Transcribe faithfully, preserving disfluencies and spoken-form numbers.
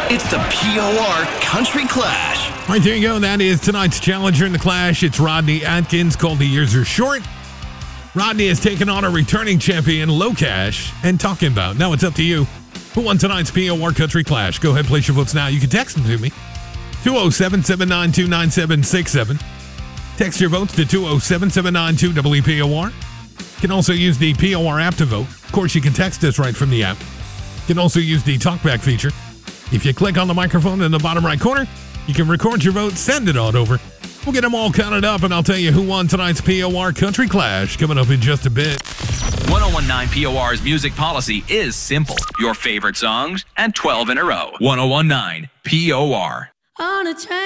It's the P O R Country Clash. All right, there you go. That is tonight's challenger in the Clash. It's Rodney Atkins, called The Years Are Short. Rodney has taken on a returning champion, Low Cash, and Talking About. Now it's up to you. Who won tonight's P O R Country Clash? Go ahead, place your votes now. You can text them to me. two oh seven, seven nine two, nine seven six seven. Text your votes to two oh seven, seven nine two, W P O R. You can also use the P O R app to vote. Of course, you can text us right from the app. You can also use the TalkBack feature. If you click on the microphone in the bottom right corner, you can record your vote, send it on over. We'll get them all counted up, and I'll tell you who won tonight's P O R Country Clash coming up in just a bit. ten nineteen P O R's music policy is simple. Your favorite songs and twelve in a row. ten nineteen P O R. On a train.